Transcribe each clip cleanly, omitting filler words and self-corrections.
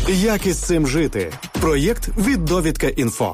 Як із цим жити? Проєкт від Довідка.Інфо.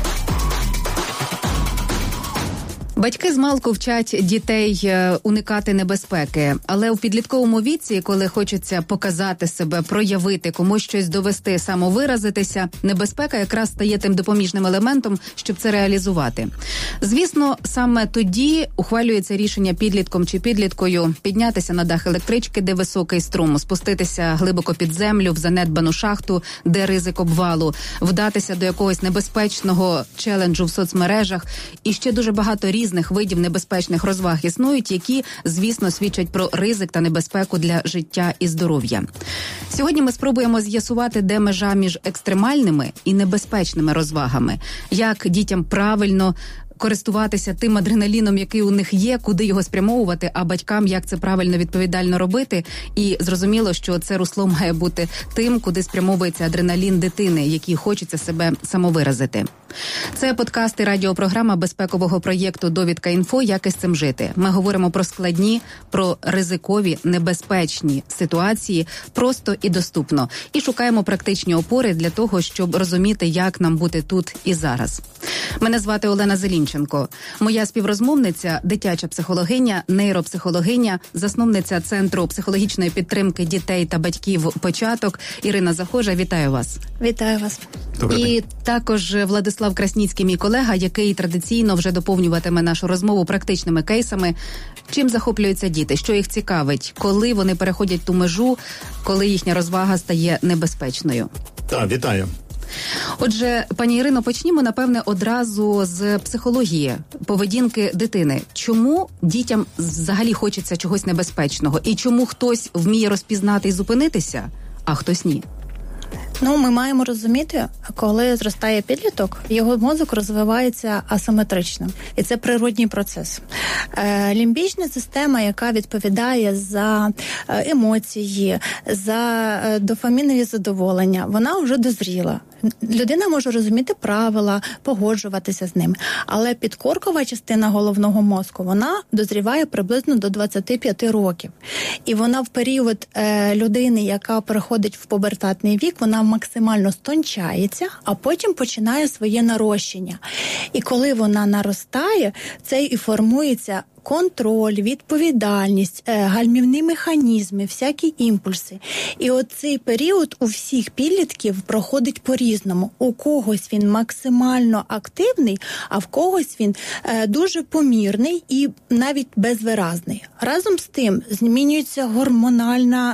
Батьки змалку вчать дітей уникати небезпеки, але у підлітковому віці, коли хочеться показати себе, проявити, комусь щось довести, самовиразитися, небезпека якраз стає тим допоміжним елементом, щоб це реалізувати. Звісно, саме тоді ухвалюється рішення підлітком чи підліткою піднятися на дах електрички, де високий струм, спуститися глибоко під землю, в занедбану шахту, де ризик обвалу, вдатися до якогось небезпечного челенджу в соцмережах і ще дуже багато різних видів небезпечних розваг існують, які, звісно, свідчать про ризик та небезпеку для життя і здоров'я. Сьогодні ми спробуємо з'ясувати, де межа між екстремальними і небезпечними розвагами, як дітям правильно користуватися тим адреналіном, який у них є, куди його спрямовувати, а батькам як це правильно, відповідально робити. І зрозуміло, що це русло має бути тим, куди спрямовується адреналін дитини, якій хочеться себе самовиразити. Це подкаст і радіопрограма безпекового проєкту «Довідка.Інфо. Як із цим жити». Ми говоримо про складні, про ризикові, небезпечні ситуації просто і доступно. І шукаємо практичні опори для того, щоб розуміти, як нам бути тут і зараз. Мене звати Олена Зелінченко. Моя співрозмовниця – дитяча психологиня, нейропсихологиня, засновниця Центру психологічної підтримки дітей та батьків «Початок» Ірина Захожа. Вітаю вас. Вітаю вас. І також Владислав Красніцький, мій колега, який традиційно вже доповнюватиме нашу розмову практичними кейсами. Чим захоплюються діти, що їх цікавить, коли вони переходять ту межу, коли їхня розвага стає небезпечною. Так, вітаю. Отже, пані Ірино, почнімо, напевне, одразу з психології поведінки дитини. Чому дітям взагалі хочеться чогось небезпечного? І чому хтось вміє розпізнати і зупинитися, а хтось ні? Ми маємо розуміти, коли зростає підліток, його мозок розвивається асиметрично. І це природній процес. Лімбічна система, яка відповідає за емоції, за дофамінові задоволення, вона вже дозріла. Людина може розуміти правила, погоджуватися з ними. Але підкоркова частина головного мозку, вона дозріває приблизно до 25 років. І вона в період людини, яка переходить в пубертатний вік, вона максимально стончається, а потім починає своє нарощення. І коли вона наростає, це і формується контроль, відповідальність, гальмівні механізми, всякі імпульси. І цей період у всіх підлітків проходить по-різному. У когось він максимально активний, а в когось він дуже помірний і навіть безвиразний. Разом з тим змінюється гормональна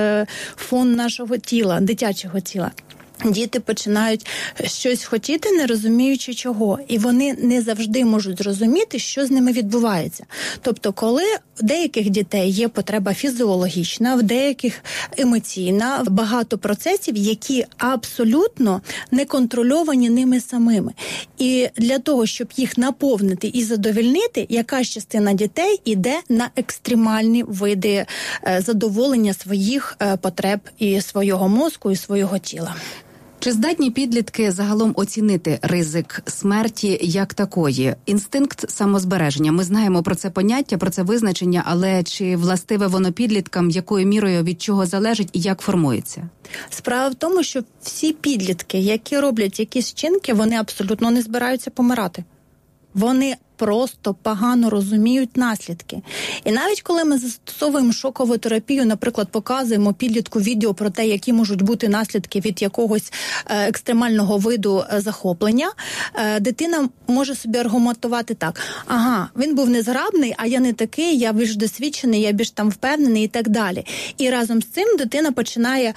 фон нашого тіла, дитячого тіла. Діти починають щось хотіти, не розуміючи чого. І вони не завжди можуть зрозуміти, що з ними відбувається. Тобто, коли у деяких дітей є потреба фізіологічна, в деяких емоційна, багато процесів, які абсолютно не контрольовані ними самими. І для того, щоб їх наповнити і задовольнити, якась частина дітей іде на екстремальні види задоволення своїх потреб і свого мозку, і свого тіла. Чи здатні підлітки загалом оцінити ризик смерті як такої? Інстинкт самозбереження. Ми знаємо про це поняття, про це визначення, але чи властиве воно підліткам, якою мірою, від чого залежить і як формується? Справа в тому, що всі підлітки, які роблять якісь вчинки, вони абсолютно не збираються помирати. Вони просто погано розуміють наслідки. І навіть коли ми застосовуємо шокову терапію, наприклад, показуємо підлітку відео про те, які можуть бути наслідки від якогось екстремального виду захоплення, дитина може собі аргументувати так: ага, він був незграбний, а я не такий, я більш досвідчений, я більш там впевнений і так далі. І разом з цим дитина починає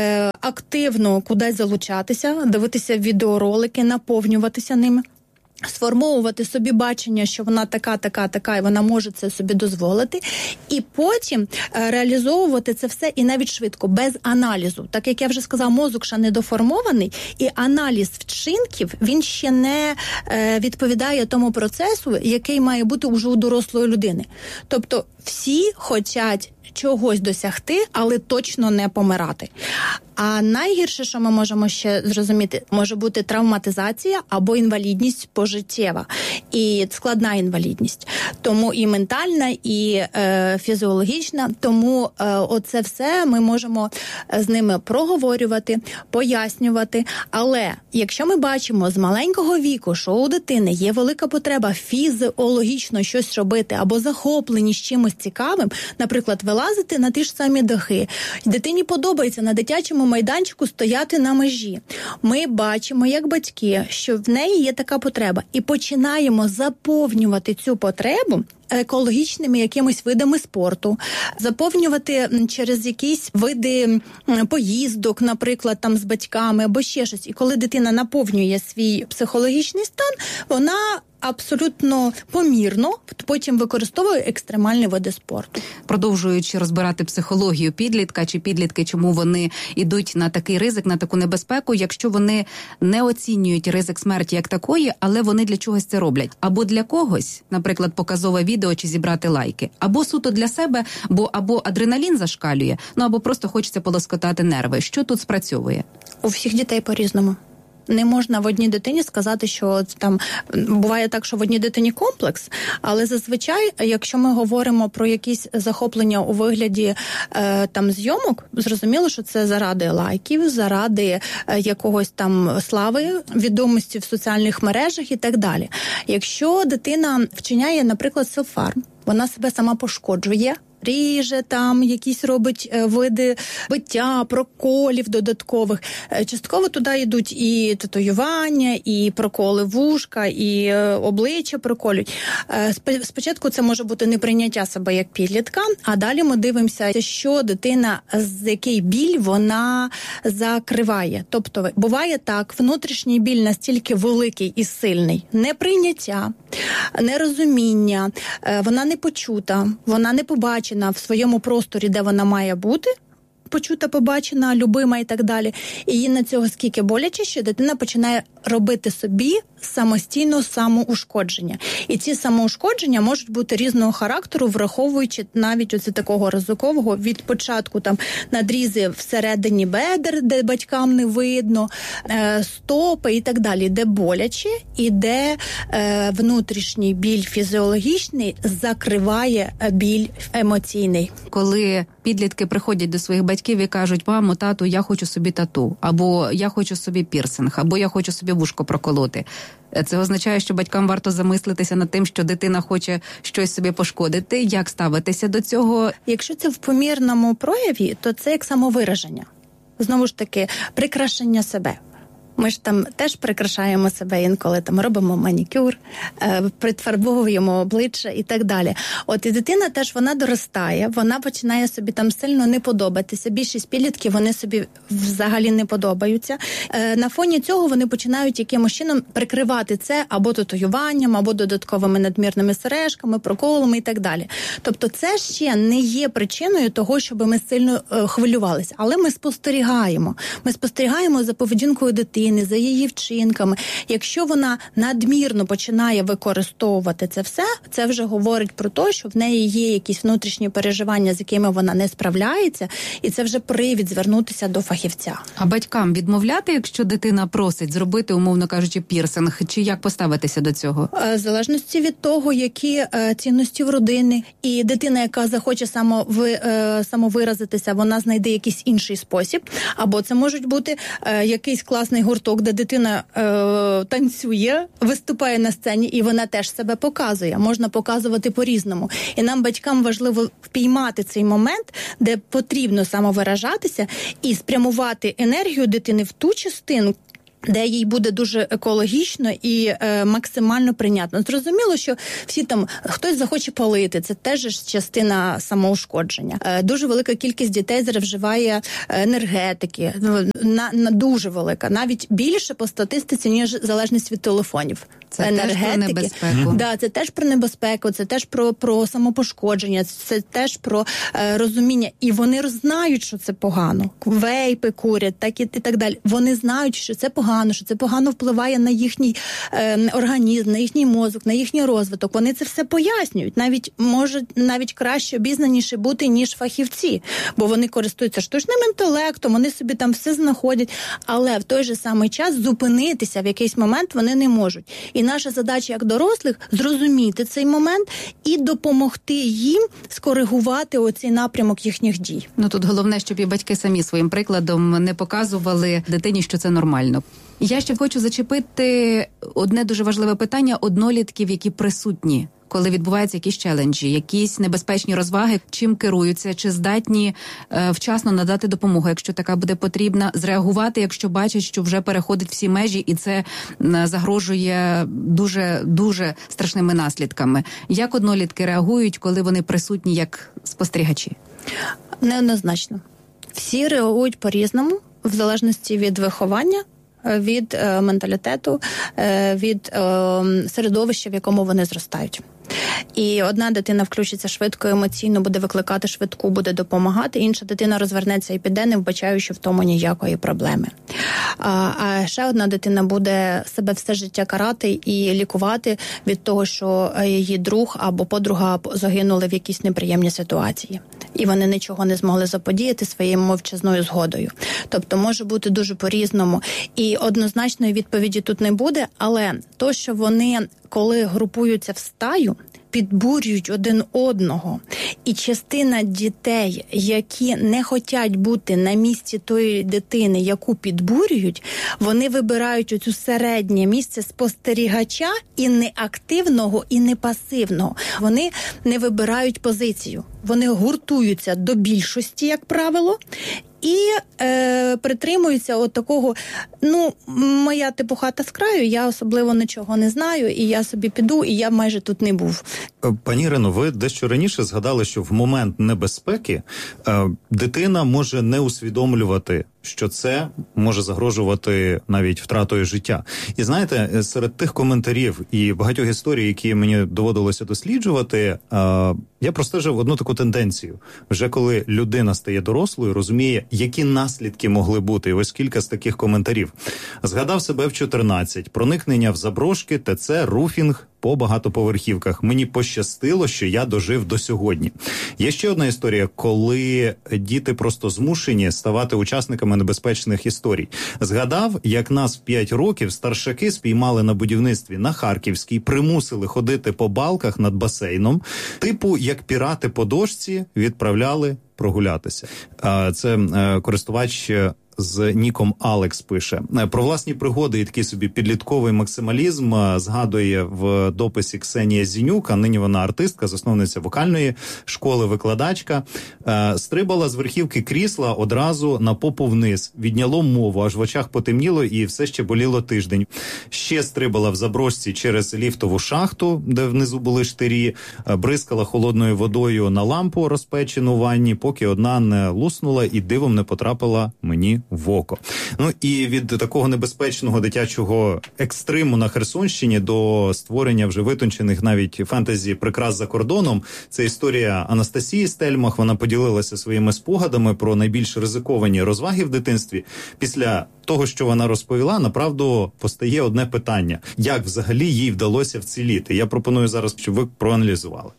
активно кудись залучатися, дивитися відеоролики, наповнюватися ними. Сформовувати собі бачення, що вона така, і вона може це собі дозволити, і потім реалізовувати це все і навіть швидко, без аналізу. Так як я вже сказала, мозок ще не доформований, і аналіз вчинків, він ще не відповідає тому процесу, який має бути уже у дорослої людини. Тобто Всі хочуть чогось досягти, але точно не помирати. А найгірше, що ми можемо ще зрозуміти, може бути травматизація або інвалідність пожиттєва. І складна інвалідність. Тому і ментальна, і фізіологічна. Тому оце все ми можемо з ними проговорювати, пояснювати. Але якщо ми бачимо з маленького віку, що у дитини є велика потреба фізіологічно щось робити або захоплені з чимось цікавим, наприклад, вилазити на ті ж самі дахи. Дитині подобається на дитячому майданчику стояти на межі. Ми бачимо, як батьки, що в неї є така потреба. І починаємо заповнювати цю потребу екологічними якимись видами спорту, заповнювати через якісь види поїздок, наприклад, там з батьками або ще щось. І коли дитина наповнює свій психологічний стан, вона абсолютно помірно потім використовує екстремальні види спорту. Продовжуючи розбирати психологію підлітка чи підлітки, чому вони йдуть на такий ризик, на таку небезпеку, якщо вони не оцінюють ризик смерті як такої, але вони для чогось це роблять. Або для когось, наприклад, показове відео чи зібрати лайки. Або суто для себе, або адреналін зашкалює, або просто хочеться полоскотати нерви. Що тут спрацьовує? У всіх дітей по-різному. Не можна в одній дитині сказати, що там буває так, що в одній дитині комплекс, але зазвичай, якщо ми говоримо про якісь захоплення у вигляді там зйомок, зрозуміло, що це заради лайків, заради якогось там слави, відомості в соціальних мережах і так далі. Якщо дитина вчиняє, наприклад, селф-харм, вона себе сама пошкоджує, ріже там, якісь робить види биття, проколів додаткових. Частково туди йдуть і татуювання, і проколи вушка, і обличчя проколюють. Спочатку це може бути неприйняття себе як підлітка, а далі ми дивимося, що дитина, з який біль вона закриває. Тобто буває так, внутрішній біль настільки великий і сильний, неприйняття, нерозуміння, вона не почута, вона не побачена в своєму просторі, де вона має бути, почута, побачена, любима і так далі. І їй на цього скільки боляче, що дитина починає робити собі самостійно самоушкодження. І ці самоушкодження можуть бути різного характеру, враховуючи навіть оце такого ризикового від початку там надрізи всередині бедер, де батькам не видно, стопи і так далі, де боляче і де внутрішній біль фізіологічний закриває біль емоційний. Коли підлітки приходять до своїх батьків і кажуть: мамо, тату, я хочу собі тату, або я хочу собі пірсинг, або я хочу собі вушко проколоти. Це означає, що батькам варто замислитися над тим, що дитина хоче щось собі пошкодити. Як ставитися до цього? Якщо це в помірному прояві, то це як самовираження. Знову ж таки, прикрашення себе. Ми ж там теж прикрашаємо себе інколи, там робимо манікюр, прифарбовуємо обличчя і так далі. От і дитина теж, вона доростає, вона починає собі там сильно не подобатися. Більшість підлітків, вони собі взагалі не подобаються. На фоні цього вони починають якимось чином прикривати це або татуюванням, або додатковими надмірними сережками, проколами і так далі. Тобто це ще не є причиною того, щоб ми сильно хвилювалися. Але ми спостерігаємо. Ми спостерігаємо за поведінкою дитини, за її вчинками. Якщо вона надмірно починає використовувати це все, це вже говорить про те, що в неї є якісь внутрішні переживання, з якими вона не справляється, і це вже привід звернутися до фахівця. А батькам відмовляти, якщо дитина просить зробити, умовно кажучи, пірсинг, чи як поставитися до цього? В залежності від того, які цінності в родини, і дитина, яка захоче самовиразитися, вона знайде якийсь інший спосіб, або це можуть бути якийсь класний гурток, де дитина танцює, виступає на сцені, і вона теж себе показує. Можна показувати по-різному. І нам, батькам, важливо впіймати цей момент, де потрібно самовиражатися і спрямувати енергію дитини в ту частину, де їй буде дуже екологічно і максимально прийнятно. Зрозуміло, що всі там, хтось захоче палити, це теж частина самоушкодження. Дуже велика кількість дітей зараз вживає енергетики, дуже велика, навіть більше по статистиці, ніж залежність від телефонів. Це енергетики. Теж про небезпеку. Да, це теж про небезпеку, це теж про самопошкодження, це теж про розуміння. І вони знають, що це погано. Вейпи курять, так і так далі. Вони знають, що це погано впливає на їхній організм, на їхній мозок, на їхній розвиток. Вони це все пояснюють. Навіть краще обізнаніше бути, ніж фахівці. Бо вони користуються штучним інтелектом, вони собі там все знаходять. Але в той же самий час зупинитися в якийсь момент вони не можуть. І наша задача як дорослих – зрозуміти цей момент і допомогти їм скоригувати оцей напрямок їхніх дій. Ну тут головне, щоб і батьки самі своїм прикладом не показували дитині, що це нормально. Я ще хочу зачепити одне дуже важливе питання однолітків, які присутні, коли відбуваються якісь челенджі, якісь небезпечні розваги, чим керуються, чи здатні вчасно надати допомогу, якщо така буде потрібна, зреагувати, якщо бачать, що вже переходить всі межі, і це загрожує дуже страшними наслідками. Як однолітки реагують, коли вони присутні як спостерігачі? Неоднозначно. Всі реагують по-різному, в залежності від виховання, від менталітету, від середовища, в якому вони зростають. І одна дитина включиться швидко, емоційно, буде викликати швидку, буде допомагати, інша дитина розвернеться і піде, не вбачаючи в тому ніякої проблеми. А ще одна дитина буде себе все життя карати і лікувати від того, що її друг або подруга загинули в якійсь неприємній ситуації. І вони нічого не змогли заподіяти своєю мовчазною згодою. Тобто може бути дуже по-різному. І однозначної відповіді тут не буде, але то, що вони, коли групуються в стаю, підбурюють один одного. І частина дітей, які не хочуть бути на місці тої дитини, яку підбурюють, вони вибирають оцю середнє місце спостерігача і не активного, і не пасивного. Вони не вибирають позицію. Вони гуртуються до більшості, як правило, і притримуються от такого, моя типу хата з краю, я особливо нічого не знаю, і я собі піду, і я майже тут не був. Пані Ірино, ви дещо раніше згадали, що в момент небезпеки дитина може не усвідомлювати, що це може загрожувати навіть втратою життя. І знаєте, серед тих коментарів і багатьох історій, які мені доводилося досліджувати, я простежив одну таку тенденцію. Вже коли людина стає дорослою, розуміє, які наслідки могли бути. І ось кілька з таких коментарів. Згадав себе в 14. Проникнення в заброшки, ТЦ, руфінг по багатоповерхівках. Мені пощастило, що я дожив до сьогодні. Є ще одна історія, коли діти просто змушені ставати учасниками небезпечних історій. Згадав, як нас в 5 років старшаки спіймали на будівництві на Харківській, примусили ходити по балках над басейном, типу, як пірати по дошці відправляли прогулятися. Це користувач з ніком Алекс пише. Про власні пригоди і такий собі підлітковий максималізм згадує в дописі Ксенія Зінюк, а нині вона артистка, засновниця вокальної школи, викладачка. Стрибала з верхівки крісла одразу на попу вниз. Відняло мову, аж в очах потемніло і все ще боліло тиждень. Ще стрибала в заброшці через ліфтову шахту, де внизу були штирі, бризкала холодною водою на лампу, розпечену в ванні, поки одна не луснула і дивом не потрапила мені в око. Ну і від такого небезпечного дитячого екстриму на Херсонщині до створення вже витончених навіть фентезі прикрас за кордоном. Це історія Анастасії Стельмах. Вона поділилася своїми спогадами про найбільш ризиковані розваги в дитинстві. Після того, що вона розповіла, направду постає одне питання. Як взагалі їй вдалося вціліти? Я пропоную зараз, щоб ви проаналізували.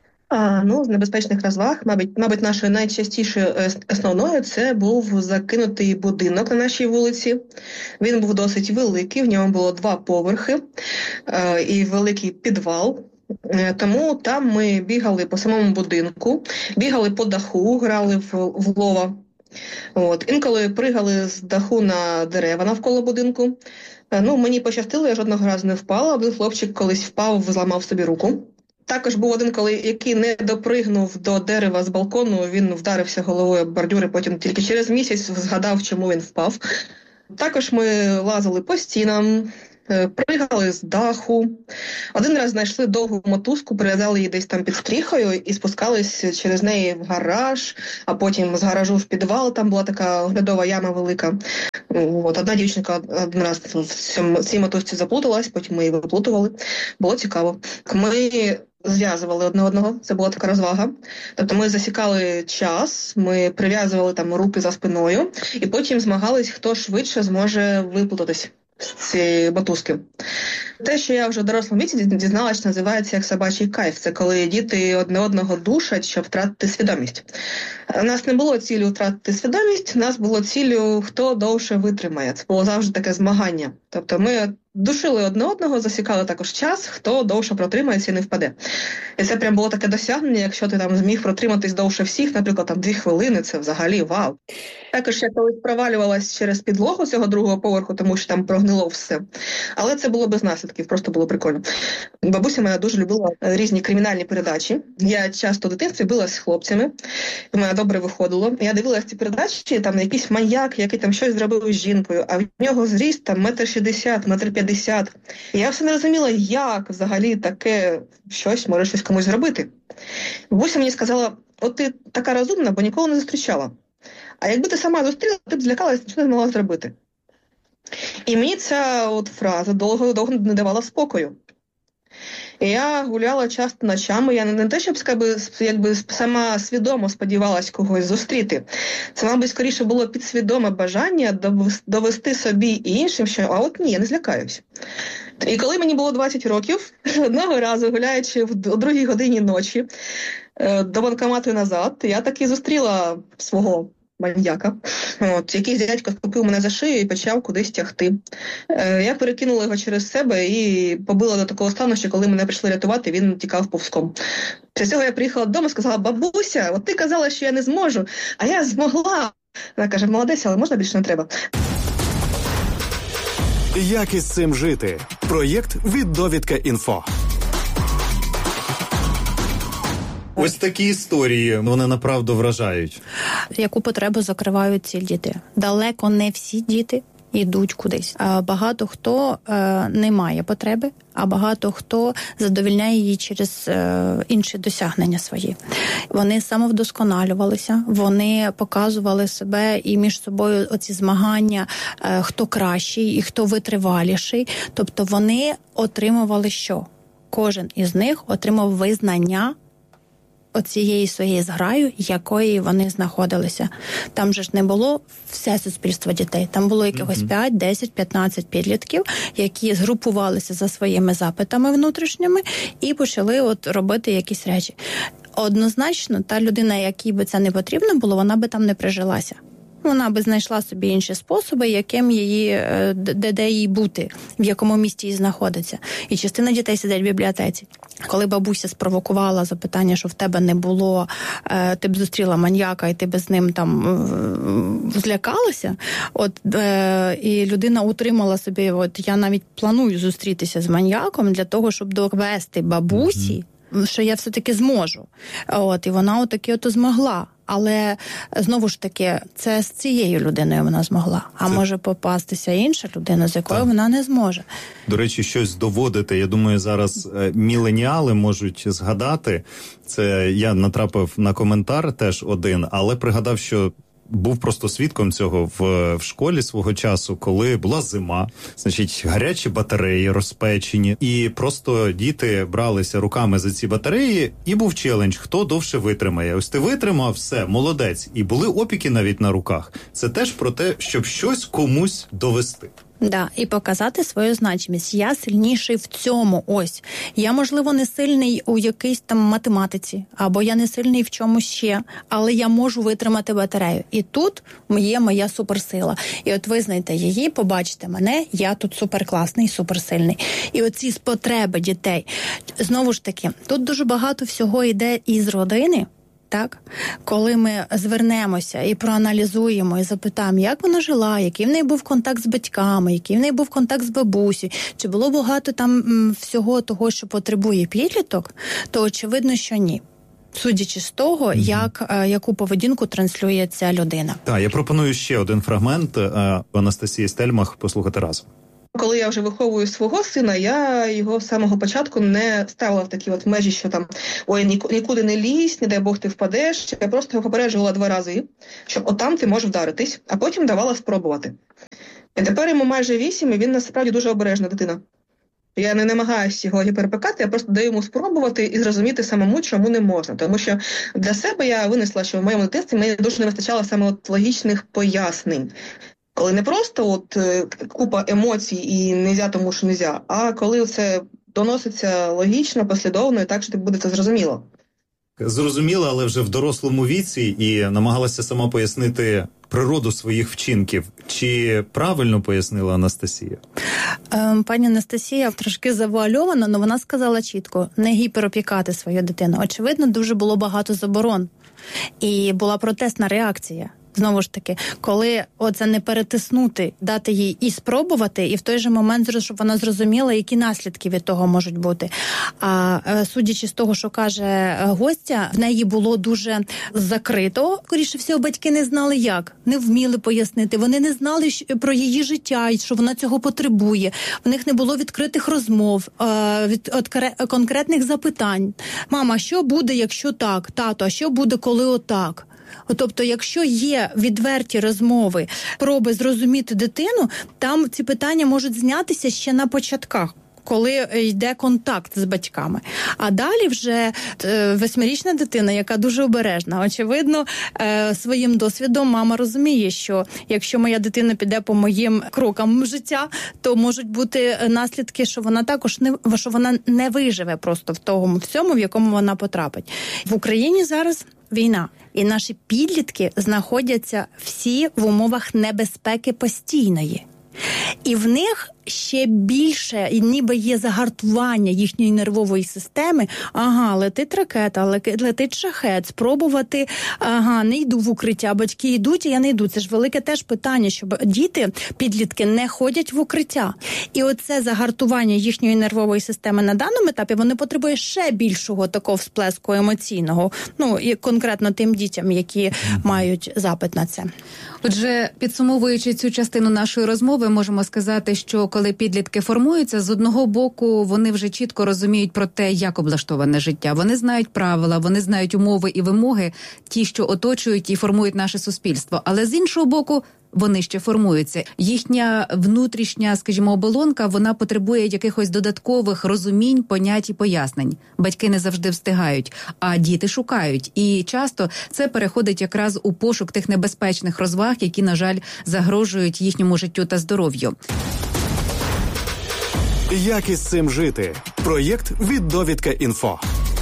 З небезпечних розваг, мабуть, нашою найчастішою основною це був закинутий будинок на нашій вулиці. Він був досить великий, в ньому було 2 поверхи і великий підвал. Тому там ми бігали по самому будинку, бігали по даху, грали в лова. Інколи пригали з даху на дерева навколо будинку. Мені пощастило, я жодного разу не впала. Один хлопчик колись впав, зламав собі руку. Також був один, який не допригнув до дерева з балкону, він вдарився головою об бордюр і потім тільки через місяць згадав, чому він впав. Також ми лазили по стінам, пригали з даху. Один раз знайшли довгу мотузку, прив'язали її десь там під стріхою і спускались через неї в гараж, а потім з гаражу в підвал, там була така оглядова яма велика. Одна дівчинка один раз в цій мотузці заплуталась, потім ми її виплутували. Було цікаво. Ми зв'язували одне одного, це була така розвага. Тобто ми засікали час, ми прив'язували там руки за спиною, і потім змагались, хто швидше зможе виплутатись з цієї мотузки. Те, що я вже в дорослому віці дізналась, називається як собачий кайф. Це коли діти одне одного душать, щоб втратити свідомість. У нас не було цілі втратити свідомість, у нас було цілю, хто довше витримає. Це було завжди таке змагання. Тобто ми душили одне одного, засікали також час, хто довше протримається і не впаде. І це прям було таке досягнення, якщо ти там зміг протриматись довше всіх, наприклад, там 2 хвилини, це взагалі вау. Також я колись провалювалась через підлогу цього другого поверху, тому що там прогнило все. Але це було без наслідків, просто було прикольно. Бабуся моя дуже любила різні кримінальні передачі. Я часто в дитинстві билась з хлопцями, і мене добре виходило. Я дивилась ці передачі, там якийсь маньяк, який там щось зробив з жінкою, а в нього зріст там 1,60 м, 1,50 м. І я все не розуміла, як взагалі таке щось може щось комусь зробити. Бабуся мені сказала, от ти така розумна, бо ніколи не зустрічала. А якби ти сама зустріла, ти б злякалась, що не змогла зробити. І мені ця фраза довго не давала спокою. І я гуляла часто ночами, я не те, щоб якби сама свідомо сподівалась когось зустріти. Це, мабуть, скоріше було підсвідоме бажання довести собі і іншим, що а от ні, я не злякаюсь. І коли мені було 20 років, одного разу, гуляючи о 2 годині ночі до банкомату і назад, я таки зустріла свого маньяка. Якийсь дядько схопив мене за шию і почав кудись тягти. Я перекинула його через себе і побила до такого стану, що коли мене прийшли рятувати, він тікав повзком. Після цього я приїхала додому і сказала, бабуся, от ти казала, що я не зможу, а я змогла. Вона каже, молодець, але можна більше не треба. Як із цим жити? Проєкт від Довідка.Інфо. Ось такі історії, вони направду вражають. Яку потребу закривають ці діти? Далеко не всі діти йдуть кудись. Багато хто не має потреби, а багато хто задовільняє її через інші досягнення свої. Вони самовдосконалювалися, вони показували себе і між собою оці змагання, хто кращий і хто витриваліший. Тобто вони отримували що? Кожен із них отримав визнання оцієї своєї зграю, якої вони знаходилися. Там же ж не було все суспільство дітей. Там було якихось 5, 10, 15 підлітків, які згрупувалися за своїми запитами внутрішніми і почали робити якісь речі. Однозначно, та людина, якій би це не потрібно було, вона би там не прижилася. Вона би знайшла собі інші способи, яким її, де їй бути, в якому місті їй знаходиться. І частина дітей сидять в бібліотеці. Коли бабуся спровокувала запитання, що в тебе не було, ти б зустріла маньяка і ти б з ним там злякалася, і людина утримала собі, я навіть планую зустрітися з маньяком для того, щоб довести бабусі, що я все-таки зможу. І вона отаки змогла. Але, знову ж таки, це з цією людиною вона змогла. А може попастися інша людина, з якою вона не зможе. До речі, щось доводити. Я думаю, зараз міленіали можуть згадати. Це я натрапив на коментар теж один, але пригадав, що був просто свідком цього в школі свого часу, коли була зима, значить, гарячі батареї розпечені, і просто діти бралися руками за ці батареї, і був челендж, хто довше витримає. Ось ти витримав, все, молодець. І були опіки навіть на руках. Це теж про те, щоб щось комусь довести. Да, і показати свою значимість. Я сильніший в цьому, ось. Я, можливо, не сильний у якійсь там математиці, або я не сильний в чомусь ще, але я можу витримати батарею. І тут є моя суперсила. І от визнайте її, побачите мене, я тут суперкласний, суперсильний. І оці потреби дітей. Знову ж таки, тут дуже багато всього йде із родини, так? Коли ми звернемося і проаналізуємо, і запитаємо, як вона жила, який в неї був контакт з батьками, який в неї був контакт з бабусею, чи було багато там всього того, що потребує підліток, то очевидно, що ні. Судячи з того, яку поведінку транслює ця людина. Так, я пропоную ще один фрагмент Анастасії Стельмах послухати разом. Коли я вже виховую свого сина, я його з самого початку не ставила в такі межі, що там ой, нікуди не лізь, не дай Бог ти впадеш. Я просто його попереджувала 2 рази, що отам ти можеш вдаритись, а потім давала спробувати. І тепер йому майже 8, і він насправді дуже обережна дитина. Я не намагаюся його гіперопікати, я просто даю йому спробувати і зрозуміти самому, чому не можна. Тому що для себе я винесла, що в моєму дитинстві мені дуже не вистачало саме логічних пояснень. Коли не просто купа емоцій і нельзя тому, що нельзя, а коли це доноситься логічно, послідовно і так, що буде це зрозуміло. Зрозуміло, але вже в дорослому віці і намагалася сама пояснити природу своїх вчинків. Чи правильно пояснила Анастасія? Пані Анастасія трошки завуальована, але вона сказала чітко, не гіперопікати свою дитину. Очевидно, дуже було багато заборон. І була протестна реакція. Знову ж таки, коли оце не перетиснути, дати їй і спробувати, і в той же момент, щоб вона зрозуміла, які наслідки від того можуть бути. А судячи з того, що каже гостя, в неї було дуже закрито. Скоріше всього, батьки не знали як, не вміли пояснити. Вони не знали про її життя, і що вона цього потребує. В них не було відкритих розмов, конкретних запитань. Мама, що буде, якщо так? Тато, а що буде, коли отак? Тобто, якщо є відверті розмови, проби зрозуміти дитину, там ці питання можуть знятися ще на початках, коли йде контакт з батьками. А далі вже 8-річна дитина, яка дуже обережна. Очевидно, своїм досвідом мама розуміє, що якщо моя дитина піде по моїм крокам життя, то можуть бути наслідки, що вона також не виживе просто в тому всьому, в якому вона потрапить. В Україні зараз війна. І наші підлітки знаходяться всі в умовах небезпеки постійної. І в них ще більше, ніби є загартування їхньої нервової системи. Ага, летить ракета, летить шахет, спробувати, не йду в укриття, батьки йдуть, а я не йду. Це ж велике теж питання, щоб діти, підлітки не ходять в укриття. І оце загартування їхньої нервової системи на даному етапі, вони потребують ще більшого такого всплеску емоційного, і конкретно тим дітям, які мають запит на це. Отже, підсумовуючи цю частину нашої розмови, можемо сказати, що коли підлітки формуються, з одного боку вони вже чітко розуміють про те, як облаштоване життя. Вони знають правила, вони знають умови і вимоги, ті, що оточують і формують наше суспільство. Але з іншого боку, вони ще формуються. Їхня внутрішня, скажімо, оболонка, вона потребує якихось додаткових розумінь, понять і пояснень. Батьки не завжди встигають, а діти шукають. І часто це переходить якраз у пошук тих небезпечних розваг, які, на жаль, загрожують їхньому життю та здоров'ю. Як із цим жити? Проєкт від Довідка.Інфо.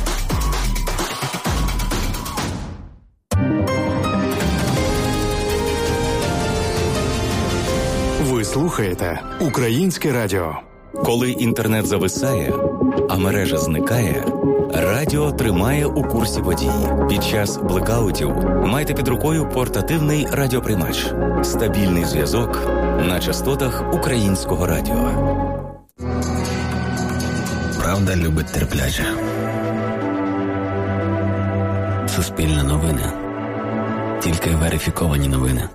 Ви слухаєте Українське радіо. Коли інтернет зависає, а мережа зникає, радіо тримає у курсі подій. Під час блекаутів майте під рукою портативний радіоприймач. Стабільний зв'язок на частотах Українського радіо. Правда любить терпляче. Суспільне новини. Тільки верифіковані новини.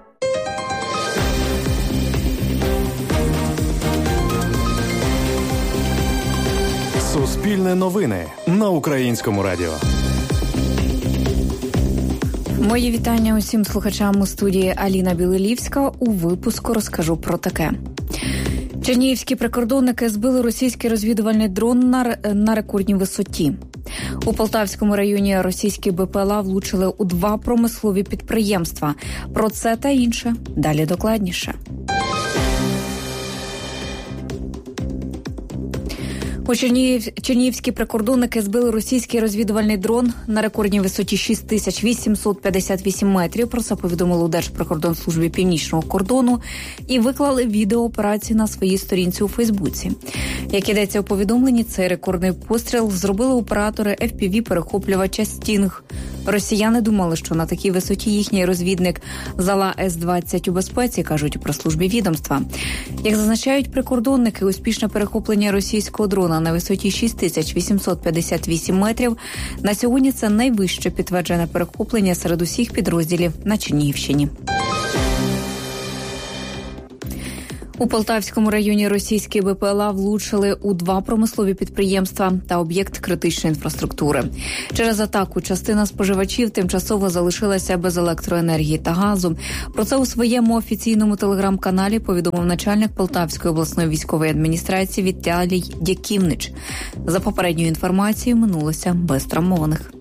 Суспільне новини на Українському радіо. Мої вітання усім слухачам у студії Аліна Білилівська. У випуску розкажу про таке. Чернігівські прикордонники збили російський розвідувальний дрон на рекордній висоті. У Полтавському районі російські БПЛА влучили у 2 промислові підприємства. Про це та інше далі докладніше. Чернігівські прикордонники збили російський розвідувальний дрон на рекордній висоті 6858 метрів. Про це повідомили у Держприкордонслужбі Північного кордону і виклали відео операції на своїй сторінці у Фейсбуці. Як ідеться у повідомленні, цей рекордний постріл зробили оператори FPV-перехоплювача «Стінг». Росіяни думали, що на такій висоті їхній розвідник Зала С-20 у безпеці, кажуть у прес-службі відомства. Як зазначають прикордонники, успішне перехоплення російського дрона на висоті 6858 метрів на сьогодні це найвище підтверджене перехоплення серед усіх підрозділів на Чернігівщині. У Полтавському районі російські БПЛА влучили у 2 промислові підприємства та об'єкт критичної інфраструктури. Через атаку частина споживачів тимчасово залишилася без електроенергії та газу. Про це у своєму офіційному телеграм-каналі повідомив начальник Полтавської обласної військової адміністрації Віталій Дяківнич. За попередньою інформацією, минулося без травмованих.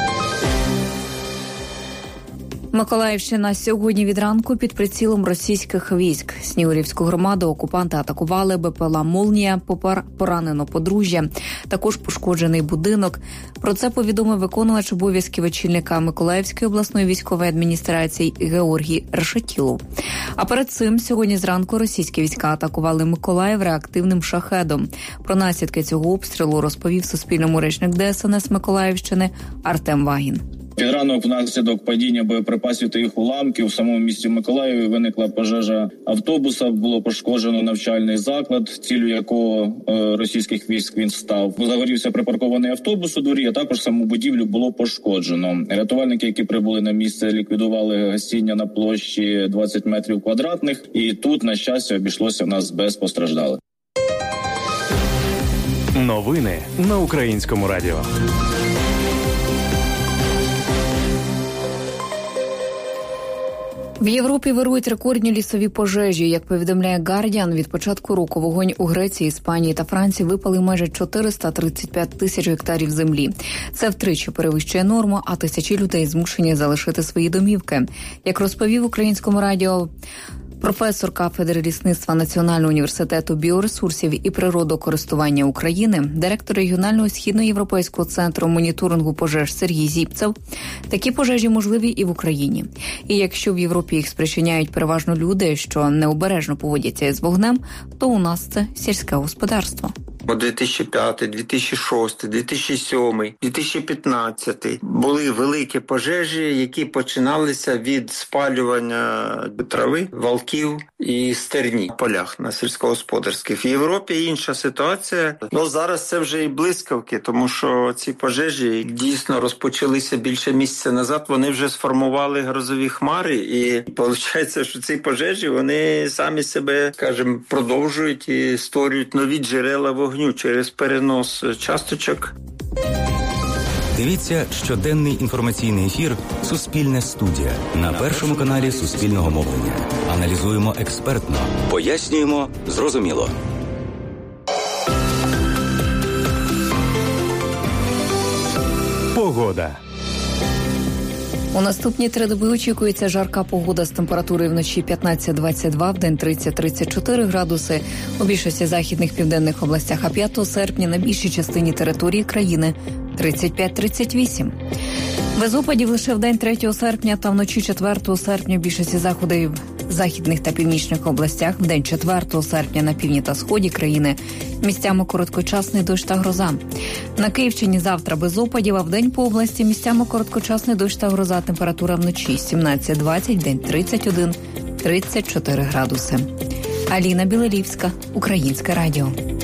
Миколаївщина сьогодні від ранку під прицілом російських військ. Снігурівську громаду окупанти атакували БПЛА «Молнія», поранено подружжя, також пошкоджений будинок. Про це повідомив виконувач обов'язків очільника Миколаївської обласної військової адміністрації Георгій Решетілов. А перед цим сьогодні зранку російські війська атакували Миколаїв реактивним шахедом. Про наслідки цього обстрілу розповів Суспільному речник ДСНС Миколаївщини Артем Вагін. Під ранок внаслідок падіння боєприпасів та їх уламків у самому місті Миколаєві виникла пожежа автобуса, було пошкоджено навчальний заклад, ціллю якого російських військ він став. Загорівся припаркований автобус у дворі, а також саму будівлю було пошкоджено. Рятувальники, які прибули на місце, ліквідували гасіння на площі 20 метрів квадратних. І тут, на щастя, обійшлося в нас без постраждалих. Новини на Українському радіо. В Європі вирують рекордні лісові пожежі. Як повідомляє Guardian, від початку року вогонь у Греції, Іспанії та Франції випали майже 435 тисяч гектарів землі. Це втричі перевищує норму, а тисячі людей змушені залишити свої домівки. Як розповів Українському радіо професор кафедри лісництва Національного університету біоресурсів і природокористування України, директор регіонального східноєвропейського центру моніторингу пожеж Сергій Зіпцев, такі пожежі можливі і в Україні. І якщо в Європі їх спричиняють переважно люди, що необережно поводяться із вогнем, то у нас це сільське господарство. 2005, 2006, 2007, 2015 були великі пожежі, які починалися від спалювання трави, валків і стерні в полях на сільськогосподарських. В Європі інша ситуація. Зараз це вже і блискавки, тому що ці пожежі дійсно розпочалися більше місяця назад. Вони вже сформували грозові хмари, і виходить, що ці пожежі, вони самі себе, скажімо, продовжують і створюють нові джерела вогню через перенос часточок. Дивіться щоденний інформаційний ефір «Суспільне студія» на Першому каналі Суспільного мовлення. Аналізуємо експертно, пояснюємо зрозуміло. Погода. У наступні 3 доби очікується жарка погода з температурою вночі 15-22, вдень 30-34 градуси. У більшості західних південних областях, а 5 серпня на більшій частині території країни 35-38. Без опадів лише вдень 3 серпня та вночі 4 серпня в більшості заходів західних та північних областях, вдень 4 серпня на півдні та сході країни місцями короткочасний дощ та гроза. На Київщині завтра без опадів, а вдень по області місцями короткочасний дощ та гроза. Температура вночі 17-20, вдень 31-34 градуси. Аліна Білелівська, Українське радіо.